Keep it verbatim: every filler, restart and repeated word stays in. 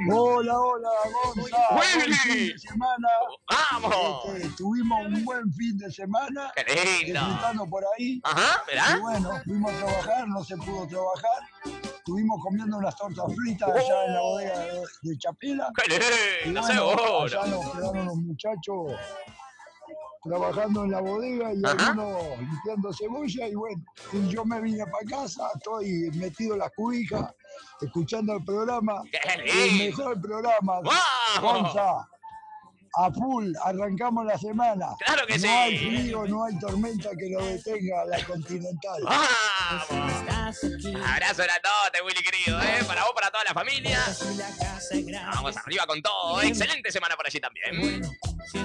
Hola, hola, Gonza. Buen fin de semana. ¡Vamos! Este, tuvimos un buen fin de semana. ¡Qué lindo! Disfrutando por ahí. Ajá, ¿verdad? Y bueno, fuimos a trabajar, no se pudo trabajar. Estuvimos comiendo unas tortas fritas ¡Oh! allá en la bodega de, de Chapela. ¡Qué Y lindo, bueno, seguro! allá nos quedaron los muchachos trabajando en la bodega y Ajá. algunos limpiando cebolla y bueno, y yo me vine para casa, estoy metido en la cubija, escuchando el programa, ¡Qué el lindo! mejor programa, ¡Vamos! Gonza, a full, arrancamos la semana. ¡Claro que no sí! hay frío, no hay tormenta que lo detenga la Continental. ¡Vamos! Abrazo grandote, Willy querido, ¿eh? Para vos, para toda la familia. Vamos arriba con todo. Excelente semana por allí también.